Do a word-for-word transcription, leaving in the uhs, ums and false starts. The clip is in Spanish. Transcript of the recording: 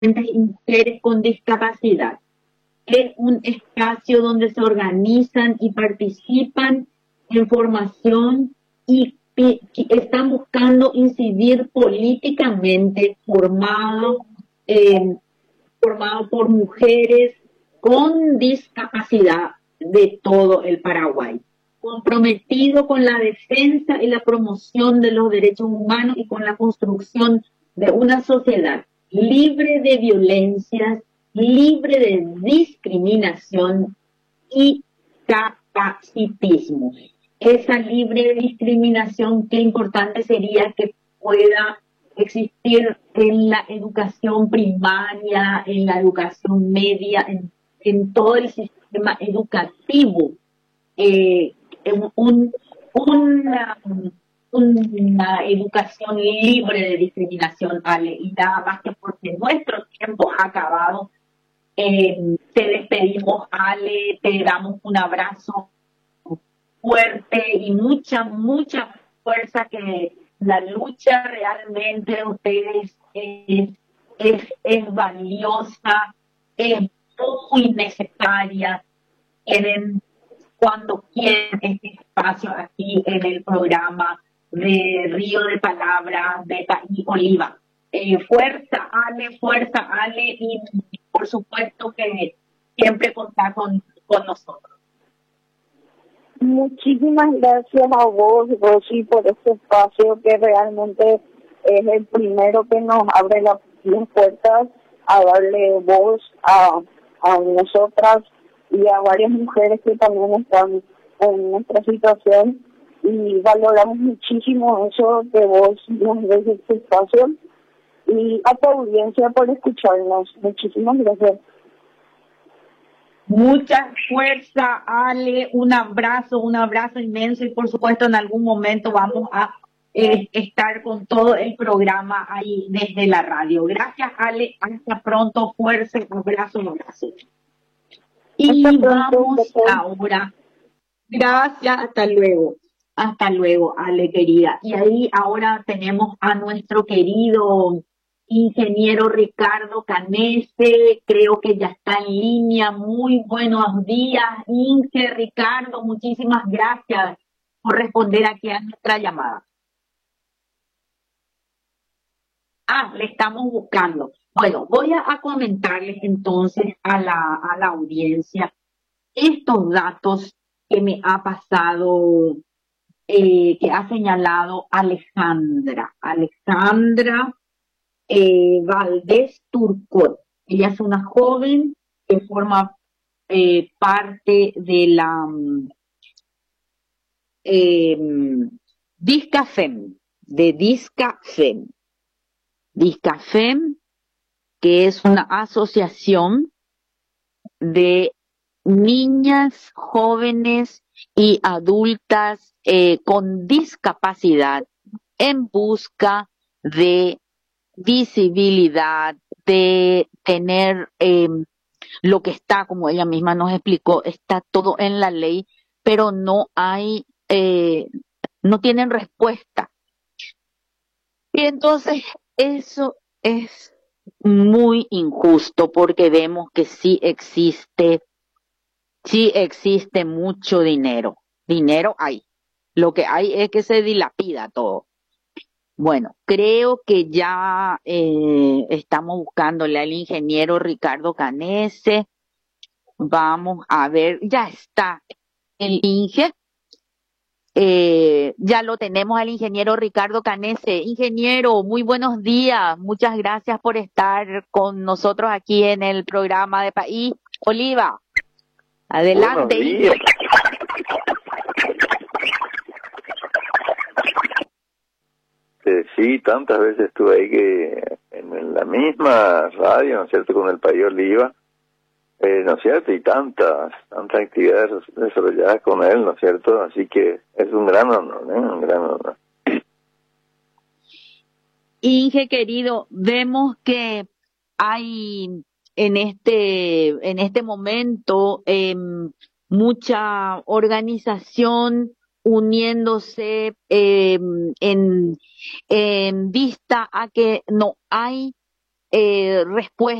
y mujeres con discapacidad. Es un espacio donde se organizan y participan en formación y, y están buscando incidir políticamente, formado, eh, formado por mujeres con discapacidad de todo el Paraguay, comprometido con la defensa y la promoción de los derechos humanos y con la construcción de una sociedad libre de violencias, libre de discriminación y capacitismo. Esa libre discriminación, qué importante sería que pueda existir en la educación primaria, en la educación media, en, en todo el sistema educativo. Eh, un, una, una educación libre de discriminación, Ale, y nada más que porque nuestro tiempo ha acabado. Eh, te despedimos, Ale, te damos un abrazo fuerte y mucha, mucha fuerza, que la lucha realmente de ustedes es, es, es valiosa, es muy necesaria. Tienen, cuando quieren, este espacio aquí en el programa de Río de Palabras de País Oliva. Eh, fuerza, Ale, fuerza, Ale, y por supuesto que siempre contá con, con nosotros. Muchísimas gracias a vos, Rosy, por este espacio que realmente es el primero que nos abre las, las puertas a darle voz a, a nosotras y a varias mujeres que también están en nuestra situación, y valoramos muchísimo eso que vos nos des este espacio, y a tu audiencia por escucharnos. Muchísimas gracias. Mucha fuerza, Ale, un abrazo, un abrazo inmenso, y por supuesto en algún momento vamos a eh, estar con todo el programa ahí desde la radio. Gracias, Ale, hasta pronto, fuerza, abrazo, abrazo. Y Hasta pronto, vamos doctor. ahora, gracias, hasta luego, hasta luego, Ale querida. Y ahí ahora tenemos a nuestro querido ingeniero Ricardo Canese, creo que ya está en línea. Muy buenos días, Inge, Ricardo, muchísimas gracias por responder aquí a nuestra llamada. Ah, le estamos buscando. Bueno, voy a, a comentarles entonces a la, a la audiencia estos datos que me ha pasado, eh, que ha señalado Alejandra. Alejandra Eh, Valdés Turcot. Ella es una joven que forma eh, parte de la eh, DISCAFEM, de DISCAFEM. DISCAFEM, que es una asociación de niñas, jóvenes y adultas eh, con discapacidad en busca de visibilidad, de tener eh, lo que está, como ella misma nos explicó, está todo en la ley, pero no hay, eh, no tienen respuesta. Y entonces eso es muy injusto, porque vemos que sí existe, sí existe mucho dinero. Dinero hay. Lo que hay es que se dilapida todo. Bueno, creo que ya eh, estamos buscándole al ingeniero Ricardo Canese. Vamos a ver, ya está el Inge. Eh, ya lo tenemos al ingeniero Ricardo Canese. Ingeniero, muy buenos días. Muchas gracias por estar con nosotros aquí en el programa de País Oliva. Adelante, Inge. Eh, sí, tantas veces estuve ahí que en la misma radio, ¿no es cierto?, con el País Oliva, eh, ¿no es cierto?, y tantas, tantas actividades desarrolladas con él, ¿no es cierto?, así que es un gran honor, ¿eh? Un gran honor. Inge, querido, vemos que hay en este, en este momento eh, mucha organización uniéndose eh, en, en vista a que no hay eh, respuestas